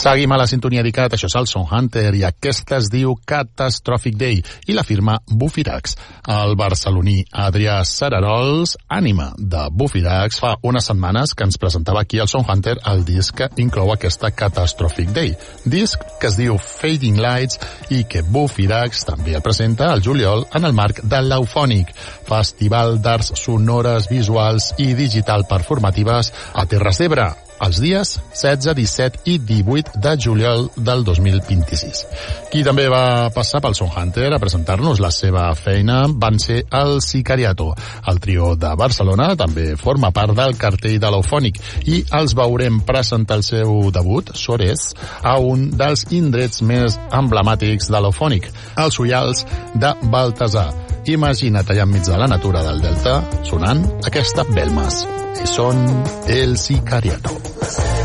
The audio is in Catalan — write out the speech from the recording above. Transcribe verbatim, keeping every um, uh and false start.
Seguim a la sintonia dedicat, això és el Sound Hunter, i aquesta es diu Catastrophic Day, i la firma Bufirax. El barceloní Adrià Cerarols, ànima de Bufirax, fa unes setmanes que ens presentava aquí al Sound Hunter el disc que inclou aquesta Catastrophic Day. Disc que es diu Fading Lights i que Bufirax també el presenta al juliol en el marc de l'Eufònic, Festival d'Arts Sonores, Visuals i Digital Performatives a Terres d'Ebre, els dies setze, disset i divuit de juliol del dos mil vint-i-sis. Qui també va passar pel Sound Hunter a presentar-nos la seva feina van ser el Sicariato. El trio de Barcelona també forma part del cartell de l'Eufònic i els veurem presentar el seu debut, Sores, a un dels indrets més emblemàtics de l'Eufònic, els Ullals de Baltasar. Imagina't allà enmig de la natura del Delta sonant aquesta Belmas. I són el Sicariato.